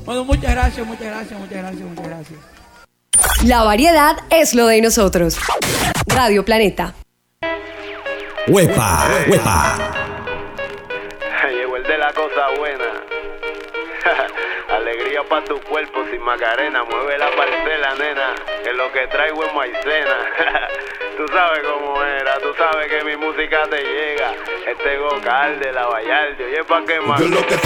Bueno, muchas gracias, muchas gracias, muchas gracias, muchas gracias. La variedad es lo de nosotros. Radio Planeta. ¡Huepa! ¡Huepa! Llegó el de la cosa buena. Alegría pa' tu cuerpo sin Macarena. Mueve la parcela, nena, que lo que traigo es maicena. Tú sabes cómo era, tú sabes que mi música te llega. Este Gocal de la Vallarde, oye, pa' qué más. Yo lo que